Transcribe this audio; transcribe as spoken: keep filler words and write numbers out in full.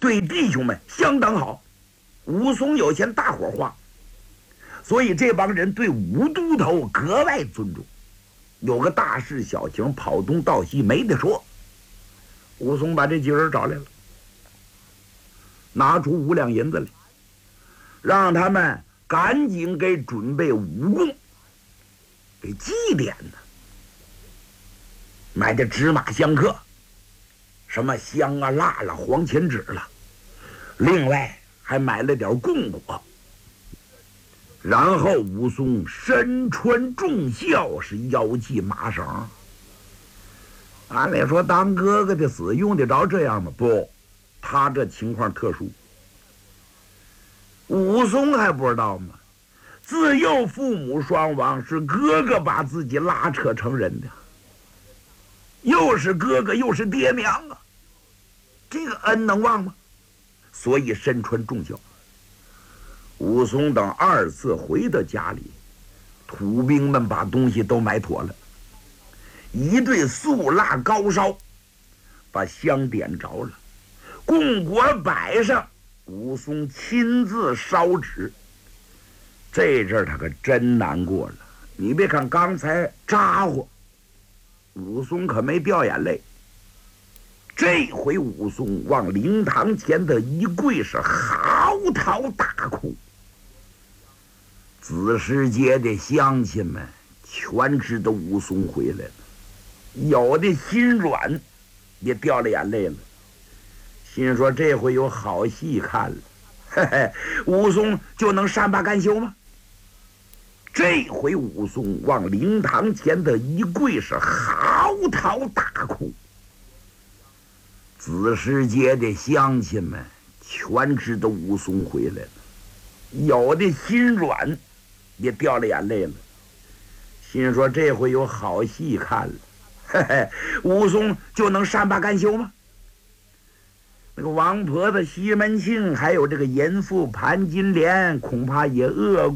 对弟兄们相当好。武松有嫌大伙话，所以这帮人对武都头格外尊重。有个大事小情，跑东到西没得说。武松把这几人找来了，拿出五两银子来，让他们赶紧给准备武功，给祭奠呢。买的芝麻香客，什么香啊、辣了、黄钱纸了，另外还买了点供果。然后武松身穿重孝，是腰系麻绳。按理说当哥哥的死用得着这样吗？不，他这情况特殊。武松还不知道吗？自幼父母双亡，是哥哥把自己拉扯成人的，又是哥哥又是爹娘啊，这个恩能忘吗？所以身穿重孝。武松等二次回到家里，土兵们把东西都买妥了，一对素蜡高烧，把香点着了，供果摆上，武松亲自烧纸。这阵儿他可真难过了。你别看刚才咋呼，武松可没掉眼泪。这回武松往灵堂前的一跪，是嚎啕大哭。子时街的乡亲们全知道武松回来了，有的心软，也掉了眼泪了，心说这回有好戏看了，嘿嘿，武松就能善罢甘休吗？这回武松往灵堂前的一跪，是嚎啕大哭。子时街的乡亲们全知道武松回来了，有的心软，也掉了眼泪了，心说这回有好戏看了，嘿嘿，武松就能善罢甘休吗？那个王婆子西门庆，还有这个淫妇潘金莲，恐怕也饿